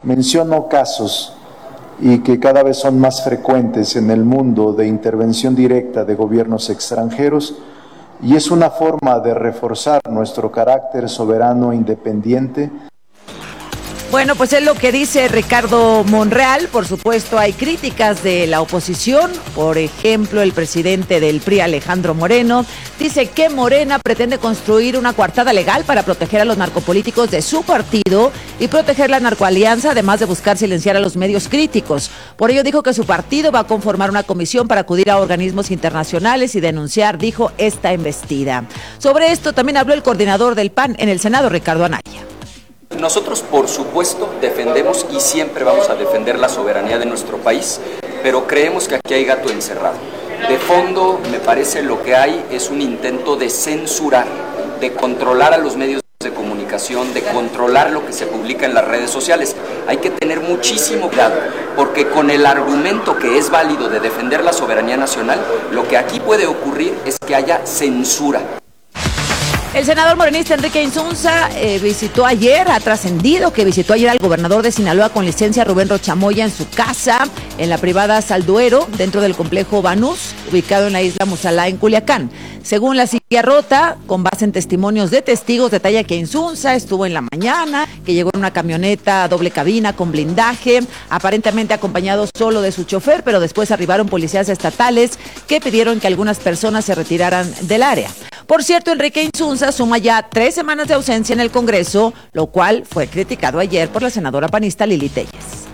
Menciono casos y que cada vez son más frecuentes en el mundo de intervención directa de gobiernos extranjeros, y es una forma de reforzar nuestro carácter soberano e independiente. Bueno, pues es lo que dice Ricardo Monreal. Por supuesto, hay críticas de la oposición. Por ejemplo, el presidente del PRI, Alejandro Moreno, dice que Morena pretende construir una coartada legal para proteger a los narcopolíticos de su partido y proteger la narcoalianza, además de buscar silenciar a los medios críticos. Por ello dijo que su partido va a conformar una comisión para acudir a organismos internacionales y denunciar, dijo, esta embestida. Sobre esto también habló el coordinador del PAN en el Senado, Ricardo Anaya. Nosotros, por supuesto, defendemos y siempre vamos a defender la soberanía de nuestro país, pero creemos que aquí hay gato encerrado. De fondo, me parece lo que hay es un intento de censurar, de controlar a los medios de comunicación, de controlar lo que se publica en las redes sociales. Hay que tener muchísimo cuidado, porque con el argumento que es válido de defender la soberanía nacional, lo que aquí puede ocurrir es que haya censura. El senador morenista Enrique Insunza visitó ayer, ha trascendido que visitó ayer al gobernador de Sinaloa con licencia, Rubén Rocha Moya, en su casa, en la privada Salduero, dentro del complejo Banús, ubicado en la isla Mussalá, en Culiacán. Según la silla rota, con base en testimonios de testigos, detalla que Insunza estuvo en la mañana, que llegó en una camioneta doble cabina con blindaje, aparentemente acompañado solo de su chofer, pero después arribaron policías estatales que pidieron que algunas personas se retiraran del área. Por cierto, Enrique Insunza suma ya 3 semanas de ausencia en el Congreso, lo cual fue criticado ayer por la senadora panista Lili Telles.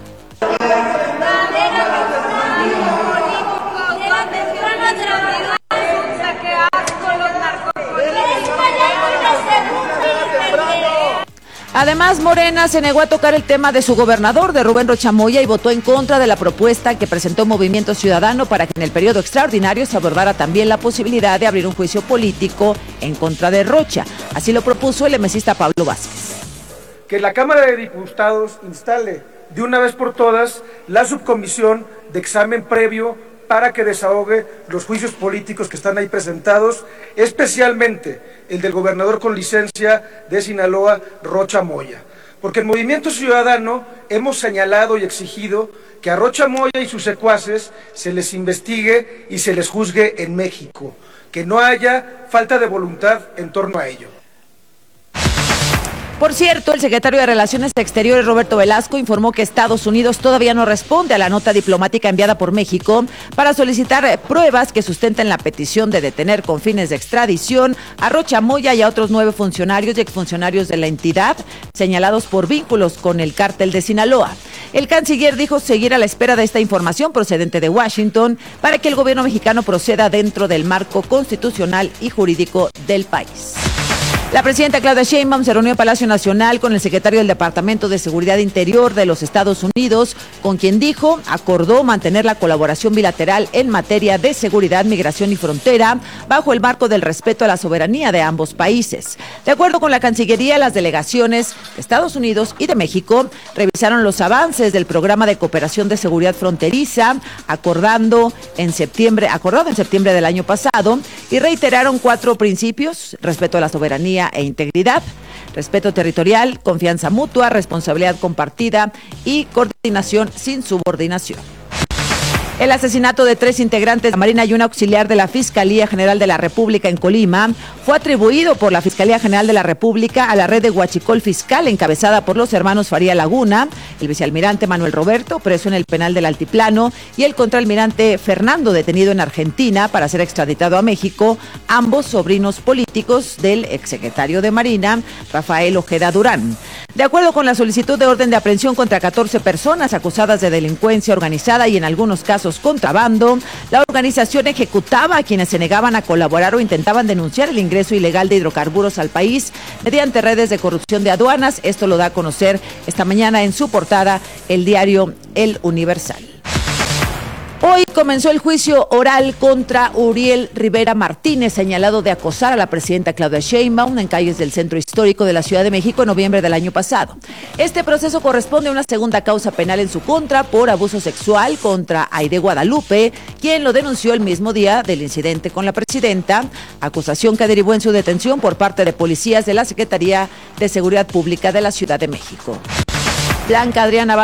Además, Morena se negó a tocar el tema de su gobernador, de Rubén Rocha Moya, y votó en contra de la propuesta que presentó Movimiento Ciudadano para que en el periodo extraordinario se abordara también la posibilidad de abrir un juicio político en contra de Rocha. Así lo propuso el emesista Pablo Vázquez. Que la Cámara de Diputados instale de una vez por todas la subcomisión de examen previo para que desahogue los juicios políticos que están ahí presentados, especialmente el del gobernador con licencia de Sinaloa, Rocha Moya. Porque en Movimiento Ciudadano hemos señalado y exigido que a Rocha Moya y sus secuaces se les investigue y se les juzgue en México, que no haya falta de voluntad en torno a ello. Por cierto, el secretario de Relaciones Exteriores, Roberto Velasco, informó que Estados Unidos todavía no responde a la nota diplomática enviada por México para solicitar pruebas que sustenten la petición de detener con fines de extradición a Rocha Moya y a otros 9 funcionarios y exfuncionarios de la entidad señalados por vínculos con el cártel de Sinaloa. El canciller dijo seguir a la espera de esta información procedente de Washington para que el gobierno mexicano proceda dentro del marco constitucional y jurídico del país. La presidenta Claudia Sheinbaum se reunió en Palacio Nacional con el secretario del Departamento de Seguridad Interior de los Estados Unidos, con quien dijo acordó mantener la colaboración bilateral en materia de seguridad, migración y frontera, bajo el marco del respeto a la soberanía de ambos países. De acuerdo con la Cancillería, las delegaciones de Estados Unidos y de México revisaron los avances del programa de cooperación de seguridad fronteriza, acordado en septiembre del año pasado, y reiteraron 4 principios: respeto a la soberanía e integridad, respeto territorial, confianza mutua, responsabilidad compartida y coordinación sin subordinación. El asesinato de 3 integrantes de la Marina y un auxiliar de la Fiscalía General de la República en Colima fue atribuido por la Fiscalía General de la República a la red de Huachicol Fiscal encabezada por los hermanos Faría Laguna, el vicealmirante Manuel Roberto, preso en el penal del Altiplano, y el contraalmirante Fernando, detenido en Argentina para ser extraditado a México, ambos sobrinos políticos del exsecretario de Marina, Rafael Ojeda Durán. De acuerdo con la solicitud de orden de aprehensión contra 14 personas acusadas de delincuencia organizada y en algunos casos contrabando, la organización ejecutaba a quienes se negaban a colaborar o intentaban denunciar el ingreso ilegal de hidrocarburos al país mediante redes de corrupción de aduanas. Esto lo da a conocer esta mañana en su portada el diario El Universal. Hoy comenzó el juicio oral contra Uriel Rivera Martínez, señalado de acosar a la presidenta Claudia Sheinbaum en calles del centro histórico de la Ciudad de México en noviembre del año pasado. Este proceso corresponde a una segunda causa penal en su contra por abuso sexual contra Aide Guadalupe, quien lo denunció el mismo día del incidente con la presidenta, acusación que derivó en su detención por parte de policías de la Secretaría de Seguridad Pública de la Ciudad de México. Blanca Adriana